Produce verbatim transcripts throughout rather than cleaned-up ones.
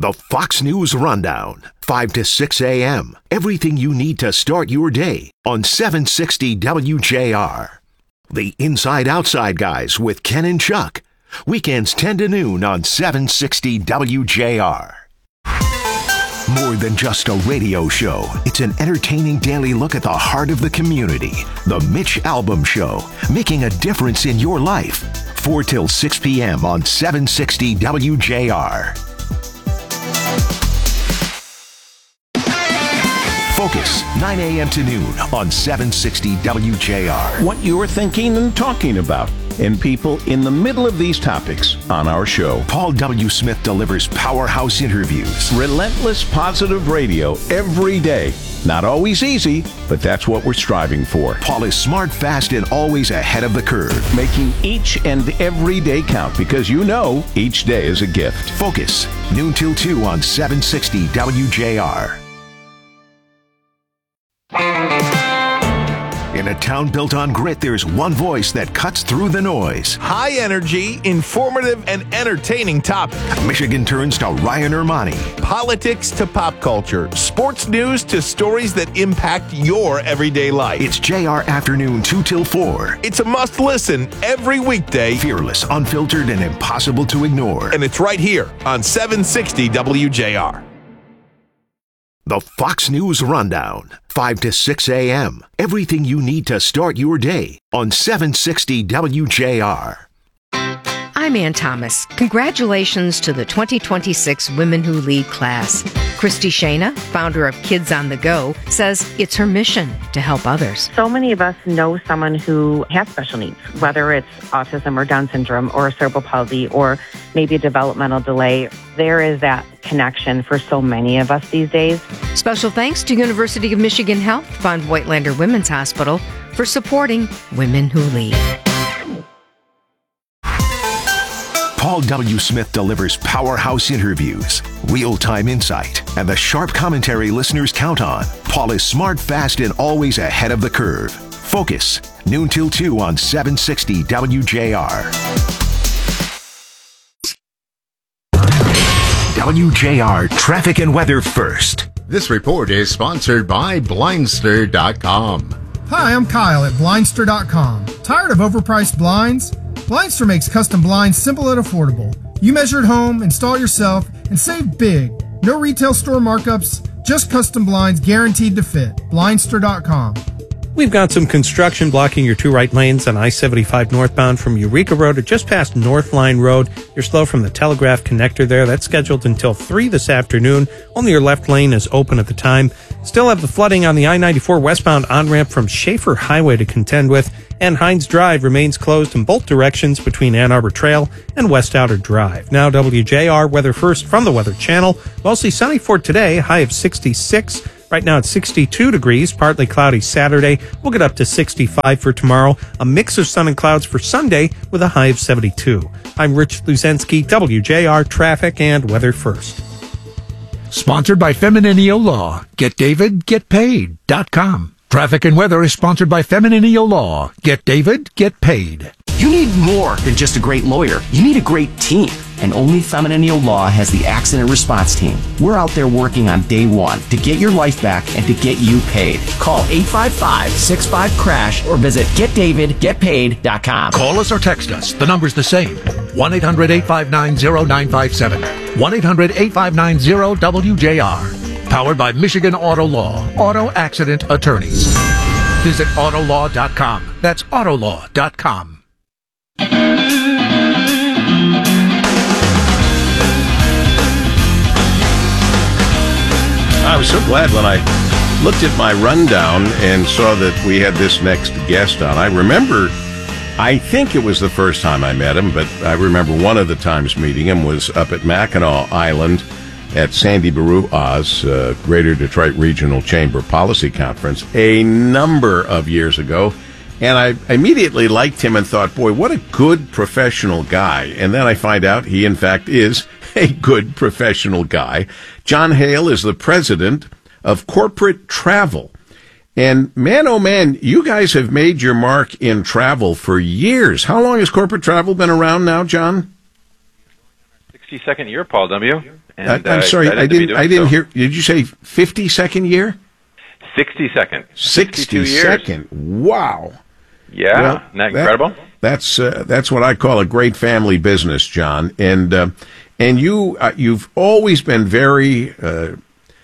The Fox News Rundown, five to six a.m. Everything you need to start your day on seven sixty W J R. The Inside Outside Guys with Ken and Chuck. Weekends ten to noon on seven sixty W J R. More than just a radio show, it's an entertaining daily look at the heart of the community. The Mitch Albom Show, making a difference in your life. four till six p.m. on seven sixty W J R. Focus, nine a.m. to noon on seven sixty W J R. What you're thinking and talking about, and people in the middle of these topics on our show. Paul W. Smith delivers powerhouse interviews. Relentless positive radio every day. Not always easy, but that's what we're striving for. Paul is smart, fast, and always ahead of the curve. Making each and every day count, because you know each day is a gift. Focus, noon till two on seven sixty W J R. In a town built on grit, there's one voice that cuts through the noise. High energy, informative, and entertaining topic. Michigan turns to Ryan Ermani. Politics to pop culture. Sports news to stories that impact your everyday life. It's J R Afternoon two till four. It's a must listen every weekday. Fearless, unfiltered, and impossible to ignore. And it's right here on seven sixty W J R. The Fox News Rundown, five to six a.m. Everything you need to start your day on seven sixty W J R. I'm Ann Thomas. Congratulations to the twenty twenty-six Women Who Lead class. Christy Shana, founder of Kids on the Go, says it's her mission to help others. So many of us know someone who has special needs, whether it's autism or Down syndrome or cerebral palsy or maybe a developmental delay. There is that connection for so many of us these days. Special thanks to University of Michigan Health Fund Whitelander Women's Hospital for supporting Women Who Lead. Paul W. Smith delivers powerhouse interviews, real-time insight, and the sharp commentary listeners count on. Paul is smart, fast, and always ahead of the curve. Focus, noon till two on seven sixty W J R. W J R Traffic and Weather First. This report is sponsored by Blindster dot com. Hi, I'm Kyle at Blindster dot com. Tired of overpriced blinds? Blindster makes custom blinds simple and affordable. You measure at home, install it yourself, and save big. No retail store markups, just custom blinds guaranteed to fit. Blindster dot com. We've got some construction blocking your two right lanes on I seventy-five northbound from Eureka Road to just past North Line Road. You're slow from the Telegraph connector there. That's scheduled until three this afternoon. Only your left lane is open at the time. Still have the flooding on the I ninety-four westbound on-ramp from Schaefer Highway to contend with. And Hines Drive remains closed in both directions between Ann Arbor Trail and West Outer Drive. Now W J R Weather First from the Weather Channel. Mostly sunny for today, high of sixty-six. Right now it's sixty-two degrees, partly cloudy Saturday. We'll get up to sixty-five for tomorrow. A mix of sun and clouds for Sunday with a high of seventy-two. I'm Rich Luzensky, W J R Traffic and Weather First. Sponsored by Femininio Law. Get David, get paid dot com. Traffic and Weather is sponsored by Femininio Law. Get David, get paid. You need more than just a great lawyer. You need a great team. And only Femininio Law has the accident response team. We're out there working on day one to get your life back and to get you paid. Call eight five five, six five, crash or visit get david get paid dot com. Call us or text us. The number's the same. one eight hundred, eight five nine, zero nine five seven. one eight hundred, eight five nine, zero W J R. Powered by Michigan Auto Law. Auto Accident Attorneys. Visit auto law dot com. That's auto law dot com. I was so glad when I looked at my rundown and saw that we had this next guest on. I remember, I think it was the first time I met him, but I remember one of the times meeting him was up at Mackinac Island at Sandy Baru Oz, uh, Greater Detroit Regional Chamber Policy Conference, a number of years ago. And I immediately liked him and thought, boy, what a good professional guy. And then I find out he, in fact, is a good professional guy. John Hale is the president of Corporate Travel. And man, oh man, you guys have made your mark in travel for years. How long has Corporate Travel been around now, John? sixty-second year, Paul W. And, I, I'm uh, sorry, excited I to be didn't. doing I didn't so. hear. Did you say fifty-second year? sixty-second. sixty-second. Wow. Yeah, Well, isn't that incredible? That, that's uh, that's what I call a great family business, John. And uh, and you uh, you've always been very uh,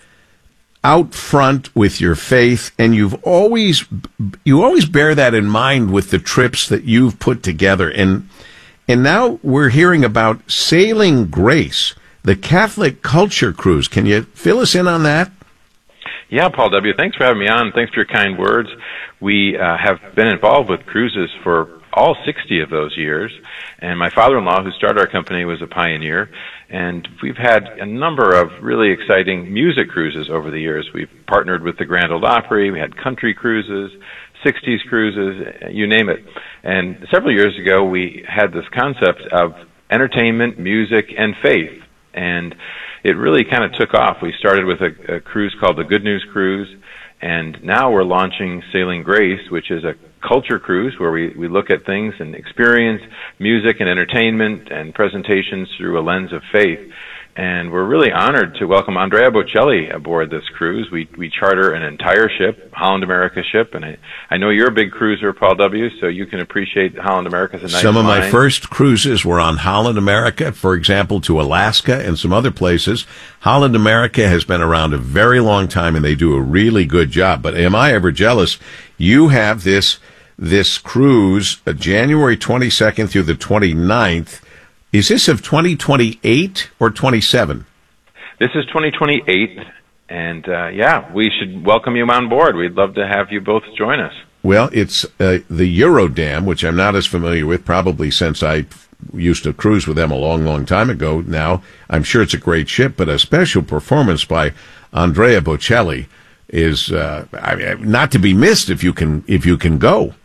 out front with your faith, and you've always you always bear that in mind with the trips that you've put together. And and now we're hearing about Sailing Grace, the Catholic Culture Cruise. Can you fill us in on that? Yeah, Paul W., thanks for having me on. Thanks for your kind words. We uh, have been involved with cruises for all sixty of those years, and my father-in-law, who started our company, was a pioneer, and we've had a number of really exciting music cruises over the years. We've partnered with the Grand Ole Opry, we had country cruises, sixties cruises, you name it. And several years ago, we had this concept of entertainment, music, and faith, and it really kind of took off. We started with a, a cruise called the Good News Cruise, and now we're launching Sailing Grace, which is a culture cruise where we, we look at things and experience music and entertainment and presentations through a lens of faith. And we're really honored to welcome Andrea Bocelli aboard this cruise. We we charter an entire ship, Holland America ship, and I, I know you're a big cruiser, Paul W., so you can appreciate Holland America. Nice some of line. my first cruises were on Holland America, for example, to Alaska and some other places. Holland America has been around a very long time, and they do a really good job. But am I ever jealous? You have this this cruise, uh, January twenty-second through the twenty-ninth. Is this of twenty twenty-eight or twenty-seven? This is twenty twenty-eight, and uh, yeah, we should welcome you on board. We'd love to have you both join us. Well, it's uh, the Eurodam, which I'm not as familiar with, probably since I used to cruise with them a long, long time ago. Now, I'm sure it's a great ship, but a special performance by Andrea Bocelli is uh, I mean, not to be missed if you can if you can go.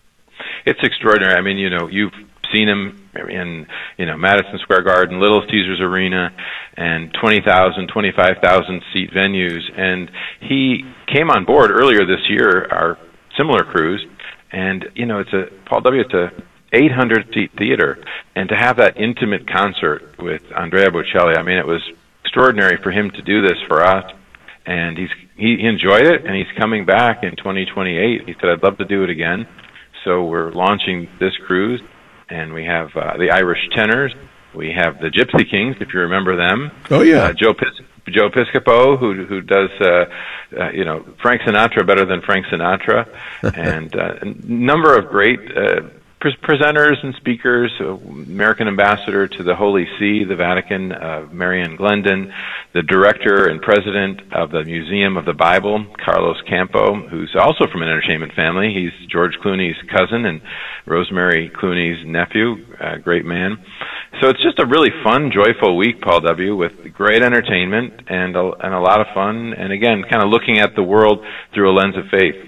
It's extraordinary. I mean, you know, you've seen him in, you know, Madison Square Garden, Little Caesars Arena, and twenty thousand, twenty-five thousand seat venues. And he came on board earlier this year, our similar cruise, and, you know, it's a, Paul W., it's a eight hundred seat theater. And to have that intimate concert with Andrea Bocelli, I mean, it was extraordinary for him to do this for us. And he's he enjoyed it, and he's coming back in twenty twenty-eight. He said, I'd love to do it again. So we're launching this cruise, and we have uh, the Irish Tenors. We have the Gypsy Kings, if you remember them. Oh, yeah. Uh, Joe Pis- Joe Piscopo, who who does, uh, uh, you know, Frank Sinatra better than Frank Sinatra. And uh, a number of great uh, pre- presenters and speakers. Uh, American Ambassador to the Holy See, the Vatican, uh, Marianne Glendon. The director and president of the Museum of the Bible, Carlos Campo, who's also from an entertainment family. He's George Clooney's cousin and Rosemary Clooney's nephew, a great man. So it's just a really fun, joyful week, Paul W., with great entertainment and a, and a lot of fun. And again, kind of looking at the world through a lens of faith.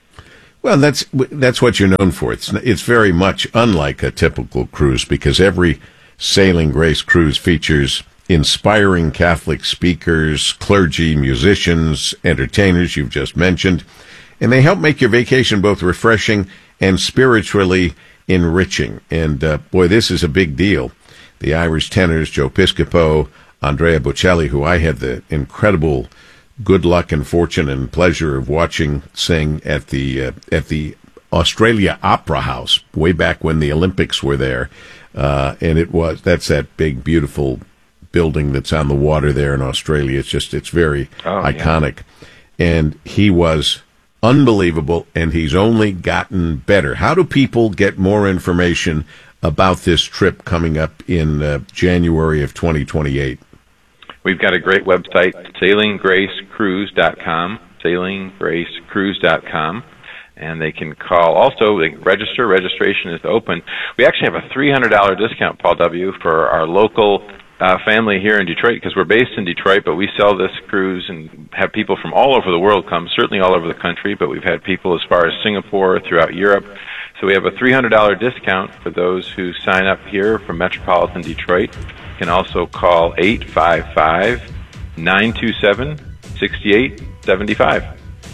Well, that's that's what you're known for. It's it's very much unlike a typical cruise because every Sailing Grace cruise features inspiring Catholic speakers, clergy, musicians, entertainers you've just mentioned, and they help make your vacation both refreshing and spiritually enriching. And uh, boy, this is a big deal. The Irish Tenors, Joe Piscopo, Andrea Bocelli, who I had the incredible good luck and fortune and pleasure of watching sing at the uh, at the Australia Opera House way back when the Olympics were there, uh, and it was that's that big beautiful building that's on the water there in Australia. It's just, it's very oh, iconic. Yeah. And he was unbelievable, and he's only gotten better. How do people get more information about this trip coming up in uh, January of twenty twenty-eight? We've got a great website, sailing grace cruise dot com, sailing grace cruise dot com. And they can call. Also, they can register. Registration is open. We actually have a three hundred dollars discount, Paul W., for our local Uh, family here in Detroit, because we're based in Detroit, but we sell this cruise and have people from all over the world come, certainly all over the country, but we've had people as far as Singapore, throughout Europe. So we have a three hundred dollars discount for those who sign up here from Metropolitan Detroit. You can also call eight five five, nine two seven, six eight seven five.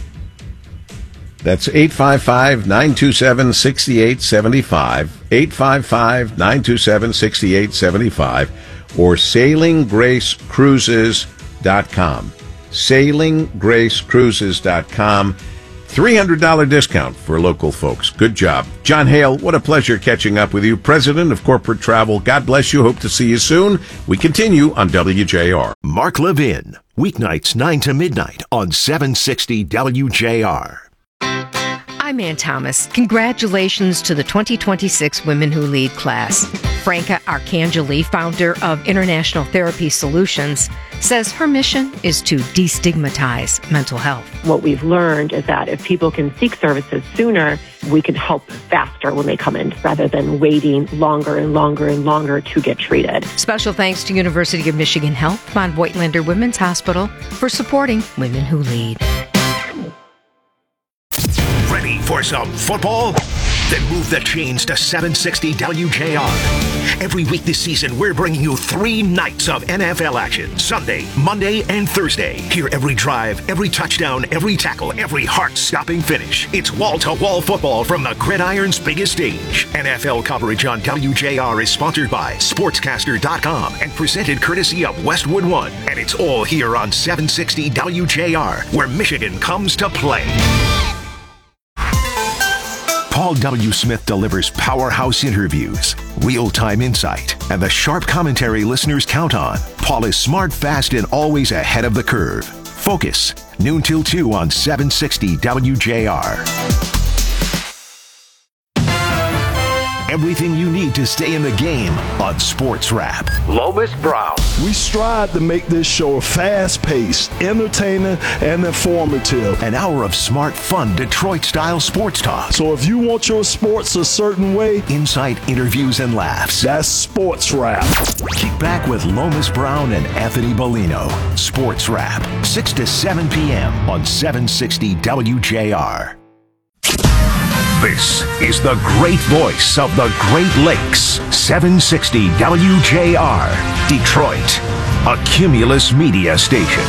That's eight five five, nine two seven, six eight seven five, eight five five, nine two seven, six eight seven five. or sailing grace cruises dot com. sailing grace cruises dot com. three hundred dollars discount for local folks. Good job. John Hale, what a pleasure catching up with you. President of Corporate Travel. God bless you. Hope to see you soon. We continue on W J R. Mark Levin, weeknights nine to midnight on seven sixty W J R. I'm Ann Thomas. Congratulations to the twenty twenty-six Women Who Lead class. Franca Arcangeli, founder of International Therapy Solutions, says her mission is to destigmatize mental health. What we've learned is that if people can seek services sooner, we can help faster when they come in rather than waiting longer and longer and longer to get treated. Special thanks to University of Michigan Health, von Voigtlander Women's Hospital for supporting Women Who Lead. Ready for some football? Then move the chains to seven sixty W J R. Every week this season, we're bringing you three nights of N F L action. Sunday, Monday, and Thursday. Hear every drive, every touchdown, every tackle, every heart-stopping finish. It's wall-to-wall football from the gridiron's biggest stage. N F L coverage on W J R is sponsored by Sportscaster dot com and presented courtesy of Westwood One. And it's all here on seven sixty W J R, where Michigan comes to play. Paul W. Smith delivers powerhouse interviews, real-time insight, and the sharp commentary listeners count on. Paul is smart, fast, and always ahead of the curve. Focus, noon till two on seven sixty W J R. Everything you need to stay in the game on Sports Wrap. Lomas Brown. We strive to make this show fast-paced, entertaining, and informative. An hour of smart, fun, Detroit-style sports talk. So if you want your sports a certain way, insight, interviews, and laughs. That's Sports Wrap. Kick back with Lomas Brown and Anthony Bellino. Sports Wrap, six to seven p.m. on seven sixty W J R. This is the great voice of the Great Lakes, seven sixty W J R, Detroit, a Cumulus media station.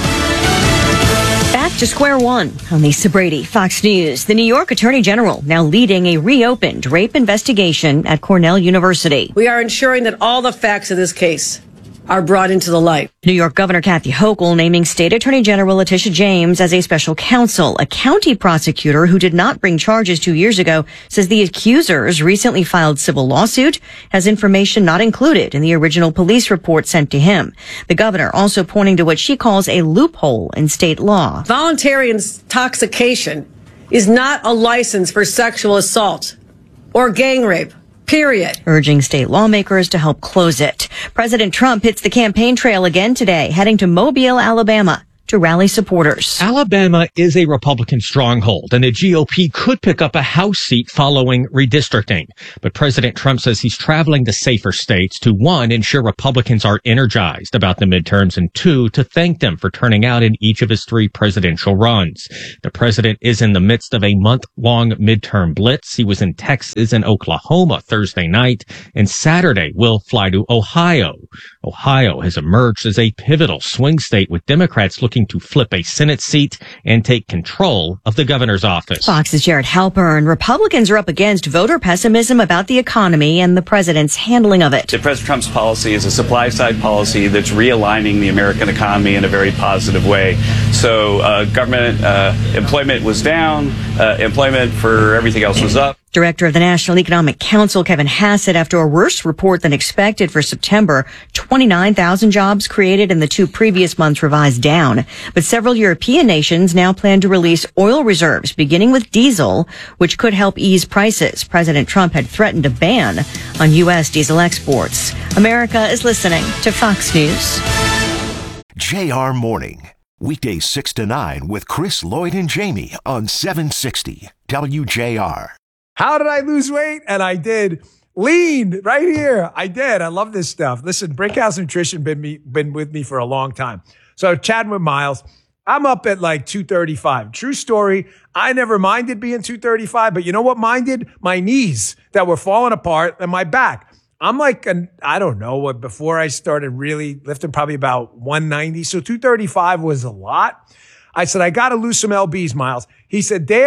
Back to square one on Lisa Brady, Fox News. The New York Attorney General now leading a reopened rape investigation at Cornell University. We are ensuring that all the facts of this case are brought into the light. New York Governor Kathy Hochul naming State Attorney General Letitia James as a special counsel. A county prosecutor who did not bring charges two years ago says the accusers recently filed civil lawsuit has information not included in the original police report sent to him. The governor also pointing to what she calls a loophole in state law. Voluntary intoxication is not a license for sexual assault or gang rape. Period. Urging state lawmakers to help close it. President Trump hits the campaign trail again today, heading to Mobile, Alabama, to rally supporters. Alabama is a Republican stronghold, and the G O P could pick up a House seat following redistricting. But President Trump says he's traveling to safer states to, one, ensure Republicans are energized about the midterms, and two, to thank them for turning out in each of his three presidential runs. The president is in the midst of a month-long midterm blitz. He was in Texas and Oklahoma Thursday night, and Saturday will fly to Ohio. Ohio has emerged as a pivotal swing state, with Democrats looking to flip a Senate seat and take control of the governor's office. Fox's Jared Halpern. Republicans are up against voter pessimism about the economy and the president's handling of it. President Trump's policy is a supply-side policy that's realigning the American economy in a very positive way. So uh, government uh, employment was down, uh, employment for everything else was up. Director of the National Economic Council, Kevin Hassett, after a worse report than expected for September, twenty-nine thousand jobs created in the two previous months revised down. But several European nations now plan to release oil reserves, beginning with diesel, which could help ease prices. President Trump had threatened a ban on U S diesel exports. America is listening to Fox News. J R Morning, weekdays six to nine with Chris, Lloyd, and Jamie on seven sixty W J R. How did I lose weight? And I did. Lean right here. I did. I love this stuff. Listen, Brickhouse Nutrition been me been with me for a long time. So chatting with Miles, I'm up at like two thirty-five. True story. I never minded being two thirty-five, but you know what minded? My knees that were falling apart and my back. I'm like, an, I don't know what, before I started really lifting, probably about one ninety. So two thirty-five was a lot. I said, I got to lose some L Bs, Miles. He said, Dan,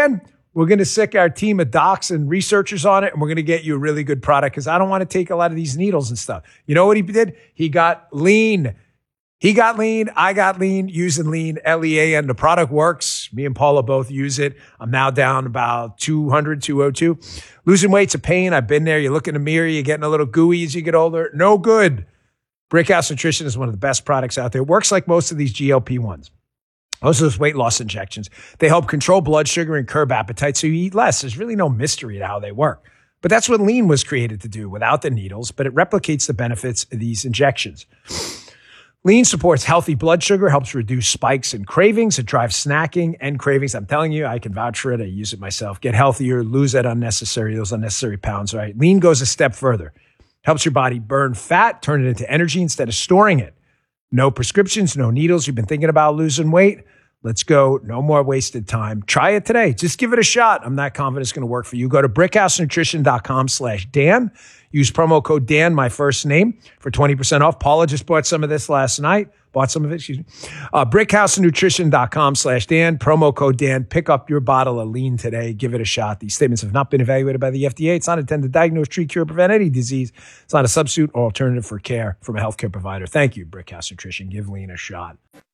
We're going to sick our team of docs and researchers on it, and we're going to get you a really good product because I don't want to take a lot of these needles and stuff. You know what he did? He got lean. He got lean. I got lean using lean, L E A N. The product works. Me and Paula both use it. I'm now down about two hundred, two oh two. Losing weight's a pain. I've been there. You look in the mirror, you're getting a little gooey as you get older. No good. Brickhouse Nutrition is one of the best products out there. It works like most of these G L P ones. Most of those weight loss injections. They help control blood sugar and curb appetite so you eat less. There's really no mystery to how they work. But that's what lean was created to do without the needles, but it replicates the benefits of these injections. Lean supports healthy blood sugar, helps reduce spikes and cravings. It drives snacking and cravings. I'm telling you, I can vouch for it. I use it myself. Get healthier, lose that unnecessary, those unnecessary pounds, right? Lean goes a step further. Helps your body burn fat, turn it into energy instead of storing it. No prescriptions, no needles. You've been thinking about losing weight? Let's go. No more wasted time. Try it today. Just give it a shot. I'm not confident it's going to work for you. Go to brickhousenutrition.com slash Dan. Use promo code Dan, my first name, for twenty percent off. Paula just bought some of this last night. Bought some of it, excuse me. Uh, brickhousenutrition.com slash Dan. Promo code Dan. Pick up your bottle of lean today. Give it a shot. These statements have not been evaluated by the F D A. It's not intended to diagnose, treat, cure, prevent any disease. It's not a substitute or alternative for care from a healthcare provider. Thank you, Brickhouse Nutrition. Give lean a shot.